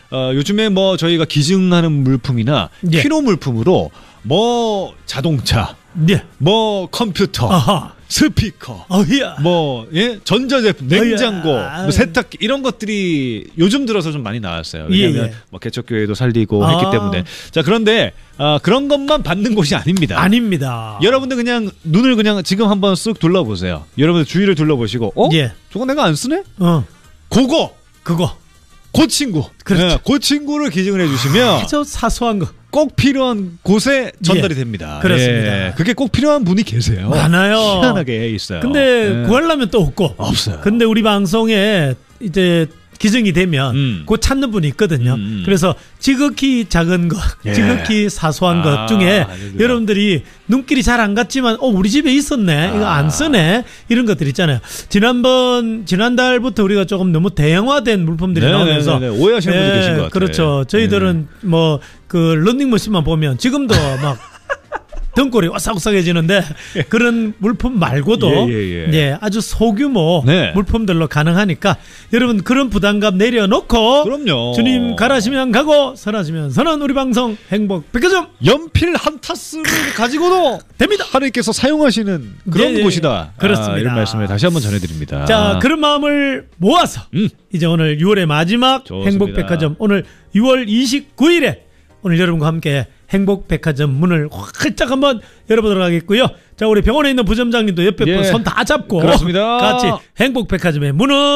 요즘에 뭐 저희가 기증하는 물품이나 예. 피로 물품으로 뭐 자동차, 예. 뭐 컴퓨터, 아하. 스피커, 어이야. 뭐 예? 전자제품, 냉장고, 어이야. 뭐 세탁기 이런 것들이 요즘 들어서 좀 많이 나왔어요. 예, 왜냐하면 예. 뭐 개척교회도 살리고 했기 때문에. 자, 그런데 그런 것만 받는 곳이 아닙니다. 아닙니다. 여러분들 그냥 눈을 그냥 지금 한번 쓱 둘러보세요. 여러분들 주위를 둘러보시고, 예. 저거 내가 안 쓰네? 그거. 그 친구. 그렇죠. 네, 그 친구를 기증을 해주시면 아주 사소한 거. 꼭 필요한 곳에 전달이 됩니다. 그렇습니다. 예, 그게 꼭 필요한 분이 계세요. 많아요. 희한하게 있어요. 근데 구하려면 또 없고. 없어요. 근데 우리 방송에 이제 기증이 되면 그 찾는 분이 있거든요. 그래서 지극히 작은 것, 예. 지극히 사소한 것 중에 아닙니다. 여러분들이 눈길이 잘 안 갔지만 우리 집에 있었네. 이거 안 쓰네. 이런 것들 있잖아요. 지난달부터 우리가 조금 너무 대형화된 물품들이 나오면서 오해하시는 분들 계신 것 같아요. 그렇죠. 저희들은 뭐 그 런닝머신만 보면 지금도 막 등골이 오싹오싹해지는데 그런 물품 말고도 예. 아주 소규모 네. 물품들로 가능하니까 여러분 그런 부담감 내려놓고 그럼요. 주님 가라시면 가고 선하시면 선한 우리 방송 행복 백화점 연필 한 타스를 가지고도 됩니다. 하나님께서 사용하시는 그런 예. 곳이다. 그렇습니다. 이런 말씀을 다시 한번 전해드립니다. 자, 그런 마음을 모아서 이제 오늘 6월의 마지막 좋습니다. 행복 백화점 오늘 6월 29일에 오늘 여러분과 함께 행복백화점 문을 활짝 한번 열어보도록 하겠고요. 자, 우리 병원에 있는 부점장님도 옆에 예. 손 다 잡고 그렇습니다. 같이 행복백화점의 문을